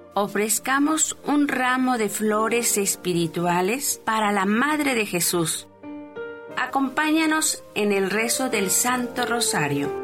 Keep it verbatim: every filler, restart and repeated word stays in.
ofrezcamos un ramo de flores espirituales para la Madre de Jesús. Acompáñanos en el rezo del Santo Rosario.